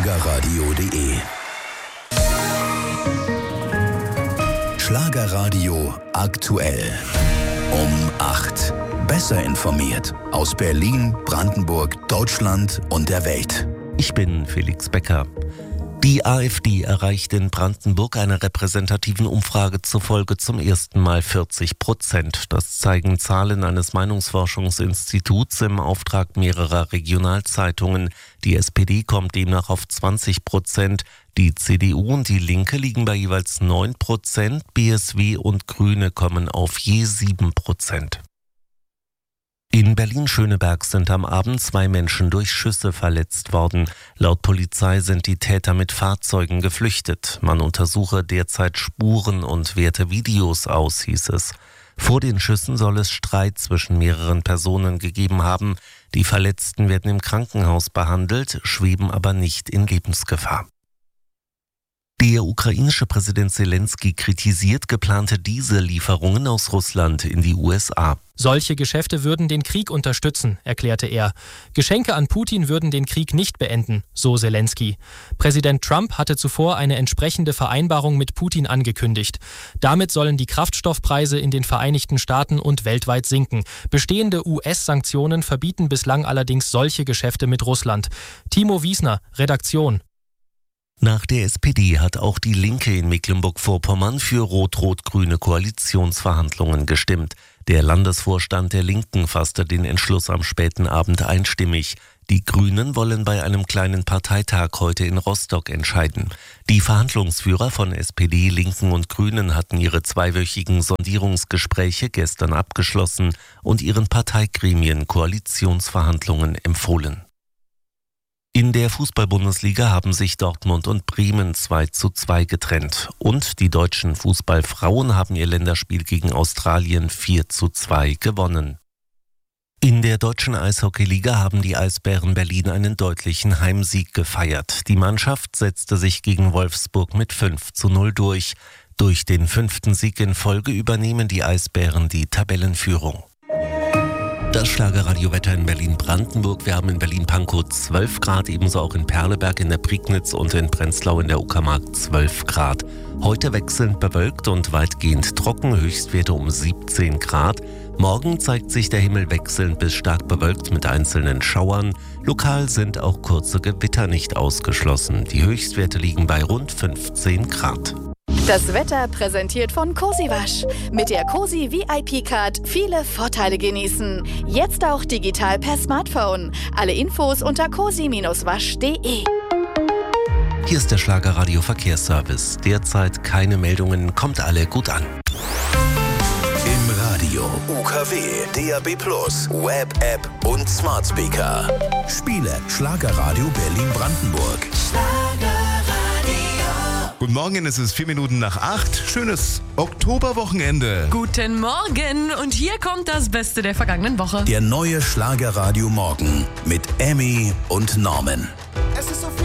schlagerradio.de. Schlagerradio aktuell. Um 8. Besser informiert aus Berlin, Brandenburg, Deutschland und der Welt. Ich bin Felix Becker. Die AfD erreicht in Brandenburg einer repräsentativen Umfrage zufolge zum ersten Mal 40%. Das zeigen Zahlen eines Meinungsforschungsinstituts im Auftrag mehrerer Regionalzeitungen. Die SPD kommt demnach auf 20%. Die CDU und die Linke liegen bei jeweils 9%. BSW und Grüne kommen auf je 7%. In Berlin-Schöneberg sind am Abend 2 Menschen durch Schüsse verletzt worden. Laut Polizei sind die Täter mit Fahrzeugen geflüchtet. Man untersuche derzeit Spuren und werte Videos aus, hieß es. Vor den Schüssen soll es Streit zwischen mehreren Personen gegeben haben. Die Verletzten werden im Krankenhaus behandelt, schweben aber nicht in Lebensgefahr. Der ukrainische Präsident Zelensky kritisiert geplante Diesellieferungen aus Russland in die USA. Solche Geschäfte würden den Krieg unterstützen, erklärte er. Geschenke an Putin würden den Krieg nicht beenden, so Zelensky. Präsident Trump hatte zuvor eine entsprechende Vereinbarung mit Putin angekündigt. Damit sollen die Kraftstoffpreise in den Vereinigten Staaten und weltweit sinken. Bestehende US-Sanktionen verbieten bislang allerdings solche Geschäfte mit Russland. Timo Wiesner, Redaktion. Nach der SPD hat auch die Linke in Mecklenburg-Vorpommern für rot-rot-grüne Koalitionsverhandlungen gestimmt. Der Landesvorstand der Linken fasste den Entschluss am späten Abend einstimmig. Die Grünen wollen bei einem kleinen Parteitag heute in Rostock entscheiden. Die Verhandlungsführer von SPD, Linken und Grünen hatten ihre 2-wöchigen Sondierungsgespräche gestern abgeschlossen und ihren Parteigremien Koalitionsverhandlungen empfohlen. In der Fußball-Bundesliga haben sich Dortmund und Bremen 2:2 getrennt. Und die deutschen Fußballfrauen haben ihr Länderspiel gegen Australien 4:2 gewonnen. In der deutschen Eishockeyliga haben die Eisbären Berlin einen deutlichen Heimsieg gefeiert. Die Mannschaft setzte sich gegen Wolfsburg mit 5:0 durch. Durch den 5. Sieg in Folge übernehmen die Eisbären die Tabellenführung. Das Schlagerradio-Wetter in Berlin-Brandenburg. Wir haben in Berlin-Pankow 12 Grad, ebenso auch in Perleberg, in der Prignitz und in Prenzlau in der Uckermark 12 Grad. Heute wechselnd bewölkt und weitgehend trocken, Höchstwerte um 17 Grad. Morgen zeigt sich der Himmel wechselnd bis stark bewölkt mit einzelnen Schauern. Lokal sind auch kurze Gewitter nicht ausgeschlossen. Die Höchstwerte liegen bei rund 15 Grad. Das Wetter präsentiert von Cosiwasch. Mit der Cosi VIP-Card viele Vorteile genießen. Jetzt auch digital per Smartphone. Alle Infos unter cosi-wasch.de. Hier ist der Schlagerradio Verkehrsservice. Derzeit keine Meldungen, kommt alle gut an. Im Radio, UKW, DAB+, Web-App und Smart Speaker. Spiele Schlagerradio Berlin-Brandenburg. Guten Morgen, es ist 8:04. Schönes Oktoberwochenende. Guten Morgen und hier kommt das Beste der vergangenen Woche. Der neue Schlagerradio Morgen mit Emmy und Norman.